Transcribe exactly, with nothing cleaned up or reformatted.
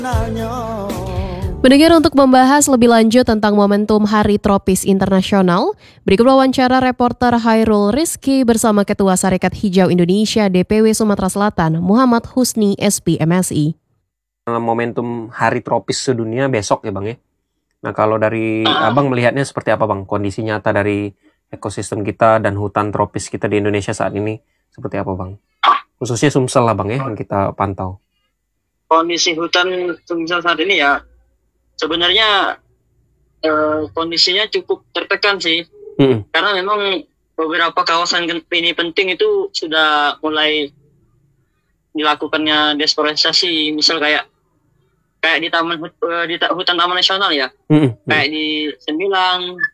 Mendengar untuk membahas lebih lanjut tentang momentum Hari Tropis Internasional, berikut wawancara reporter Hairul Rizky bersama Ketua Sarekat Hijau Indonesia D P W Sumatera Selatan, Muhammad Husni S P M S I. Momentum Hari Tropis sedunia besok ya Bang ya. Nah kalau dari Abang melihatnya seperti apa Bang? Kondisi nyata dari ekosistem kita dan hutan tropis kita di Indonesia saat ini seperti apa Bang? Khususnya Sumsel lah Bang ya yang kita pantau. Kondisi hutan Sumsel saat ini ya sebenarnya eh, kondisinya cukup tertekan sih. Mm-mm. Karena memang beberapa kawasan ini penting itu sudah mulai dilakukannya deforestasi, misal kayak kayak di taman di hutan taman nasional ya, mm-hmm. kayak di Sembilang,